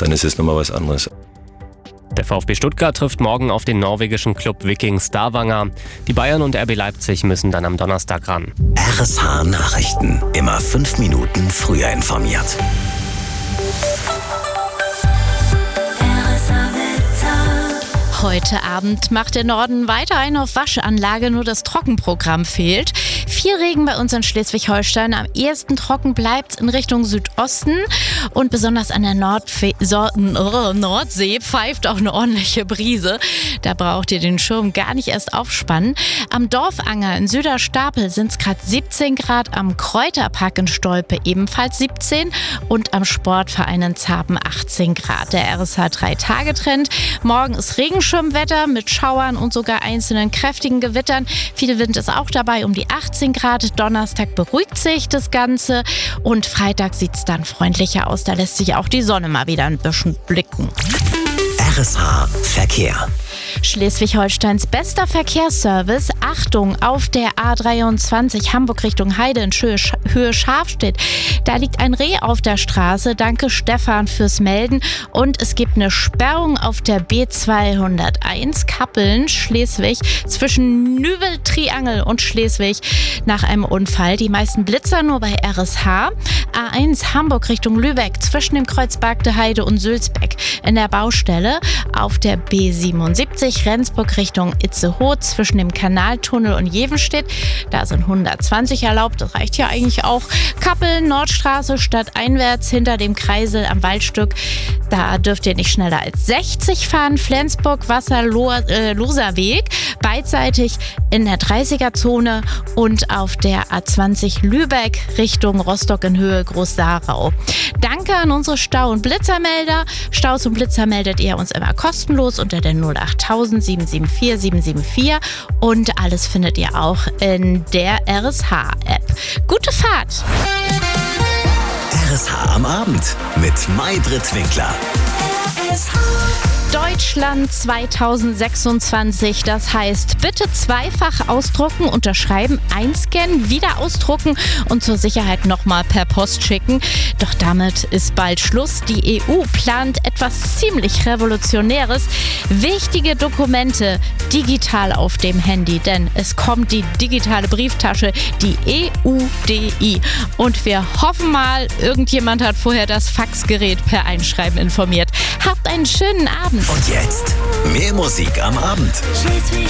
dann ist es nochmal was anderes. Der VfB Stuttgart trifft morgen auf den norwegischen Club Viking Stavanger. Die Bayern und RB Leipzig müssen dann am Donnerstag ran. RSH Nachrichten. Immer 5 Minuten früher informiert. Heute Abend macht der Norden weiter einen auf Waschanlage, nur das Trockenprogramm fehlt. Viel Regen bei uns in Schleswig-Holstein. Am ehesten trocken bleibt es in Richtung Südosten. Und besonders an der Nordsee pfeift auch eine ordentliche Brise. Da braucht ihr den Schirm gar nicht erst aufspannen. Am Dorfanger in Süderstapel sind es gerade 17 Grad, am Kräuterpark in Stolpe ebenfalls 17 und am Sportverein in Zapen 18 Grad. Der RSH 3-Tage-Trend. Morgen ist Regenschirmwetter mit Schauern und sogar einzelnen kräftigen Gewittern. Viel Wind ist auch dabei, um die 18 Grad. Donnerstag beruhigt sich das Ganze und Freitag sieht es dann freundlicher aus. Da lässt sich auch die Sonne mal wieder ein bisschen blicken. RSH Verkehr. Schleswig-Holsteins bester Verkehrsservice. Achtung, auf der A23 Hamburg Richtung Heide in Höhe Schafstedt. Da liegt ein Reh auf der Straße. Danke Stefan fürs Melden. Und es gibt eine Sperrung auf der B201 Kappeln, Schleswig, zwischen Nübel-Triangel und Schleswig nach einem Unfall. Die meisten Blitzer nur bei RSH. A1 Hamburg Richtung Lübeck zwischen dem Kreuz Bargte Heide und Sülzbeck in der Baustelle. Auf der B77 Rendsburg Richtung Itzehoe zwischen dem Kanaltunnel und Jevenstedt. Da sind 120 erlaubt, das reicht ja eigentlich auch. Kappeln, Nordstraße, stadteinwärts hinter dem Kreisel am Waldstück. Da dürft ihr nicht schneller als 60 fahren. Flensburg, Wasser-Loser Weg, beidseitig in der 30er-Zone und auf der A20 Lübeck Richtung Rostock in Höhe Groß-Sarau. Danke an unsere Stau- und Blitzermelder. Staus und Blitzer meldet ihr uns immer kostenlos unter der 08000 774 774 und alles findet ihr auch in der RSH-App. Gute Fahrt! RSH am Abend mit Maybrit Winkler. Deutschland 2026, das heißt, bitte zweifach ausdrucken, unterschreiben, einscannen, wieder ausdrucken und zur Sicherheit nochmal per Post schicken. Doch damit ist bald Schluss. Die EU plant etwas ziemlich Revolutionäres. Wichtige Dokumente digital auf dem Handy, denn es kommt die digitale Brieftasche, die EUDI. Und wir hoffen mal, irgendjemand hat vorher das Faxgerät per Einschreiben informiert. Habt einen schönen Abend. Und jetzt mehr Musik am Abend.